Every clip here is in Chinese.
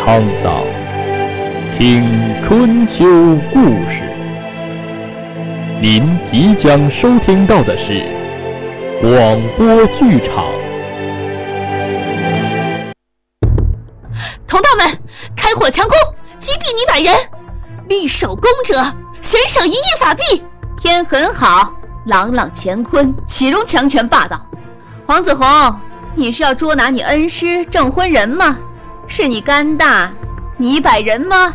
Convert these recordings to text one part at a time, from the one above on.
沧桑，听春秋故事。您即将收听到的是广播剧场。 同道们，开火强攻，击毙你100人，立首功者悬赏1亿法币。 天很好，朗朗乾坤，岂容强权霸道？黄子红，你是要捉拿你恩师郑昏人吗？是你肝大，你100人吗？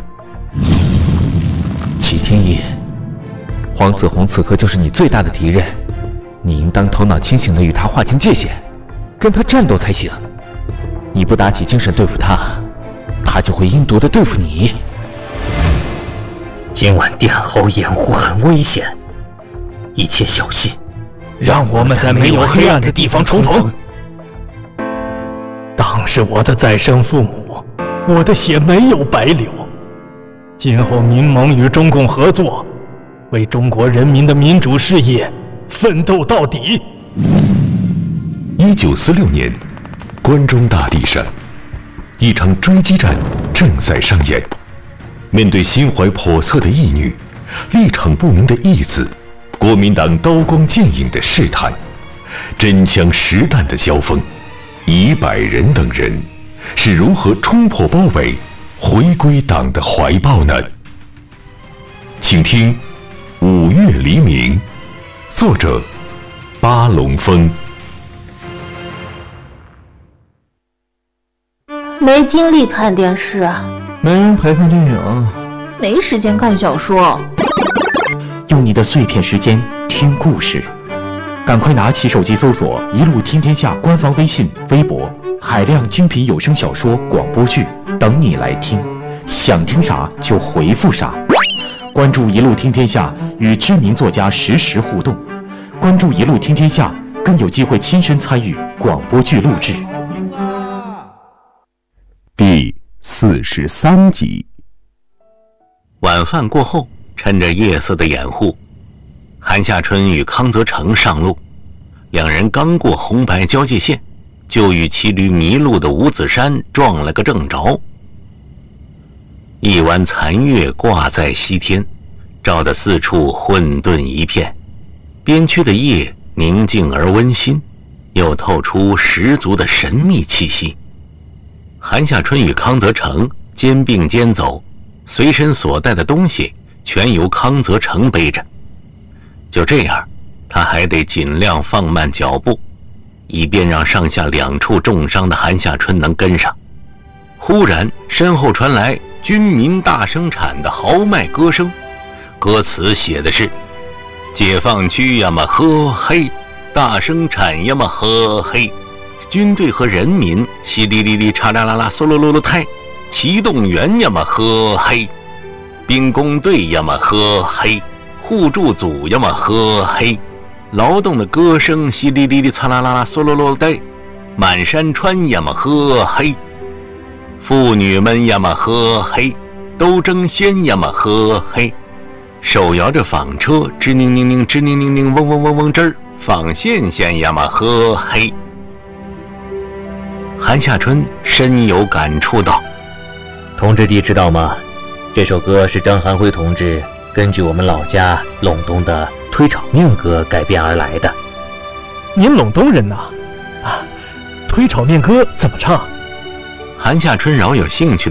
齐天野，黄子红此刻就是你最大的敌人，你应当头脑清醒地与他划清界限，跟他战斗才行。你不打起精神对付他，他就会阴毒地对付你。 今晚殿后掩护很危险，一切小心， 让我们在没有黑暗的地方重逢。当是我的再生父母，我的血没有白流。今后民盟与中共合作，为中国人民的民主事业奋斗到底。 1946年，关中大地上，一场追击战正在上演。面对心怀叵测的义女，立场不明的义子，国民党刀光剑影的试探，真枪实弹的交锋，100人等人是如何冲破包围，回归党的怀抱呢？请听《5月黎明》，作者巴龙峰。 没精力看电视啊， 没人陪看电影， 没时间看小说。 用你的碎片时间听故事，赶快拿起手机搜索一路听天下官方微信、微博，海量精品有声小说、广播剧等你来听，想听啥就回复啥。关注一路听天下，与知名作家实时互动。关注一路听天下，更有机会亲身参与广播剧录制。 第43集。 晚饭过后，趁着夜色的掩护，韩夏春与康泽成上路。两人刚过红白交界线，就与骑驴迷路的吴子山撞了个正着。一弯残月挂在西天，照得四处混沌一片。边区的夜宁静而温馨，又透出十足的神秘气息。韩夏春与康泽成肩并肩走，随身所带的东西全由康泽成背着。就这样，他还得尽量放慢脚步，以便让上下2处重伤的韩夏春能跟上。忽然身后传来军民大生产的豪迈歌声，歌词写的是：解放区呀嘛呵嘿，大生产呀嘛呵嘿，军队和人民淅沥沥沥嚓啦啦啦嗦啰啰啰胎，骑动员呀嘛呵嘿，兵工队呀嘛呵嘿，互助组呀嘛呵嘿，劳动的歌声淅沥沥沥嚓啦啦啦嗦啰啰呆，满山川呀嘛呵嘿，妇女们呀嘛呵嘿，都争先呀嘛呵嘿，手摇着纺车吱宁宁宁吱宁宁宁嗡嗡嗡嗡吱儿，纺线线呀嘛呵嘿。韩夏春深有感触道： 同志弟知道吗？这首歌是张寒辉同志根据我们老家陇东的推炒面歌改编而来的。 您陇东人呐？啊，推炒面歌怎么唱？ 韩夏春饶有兴趣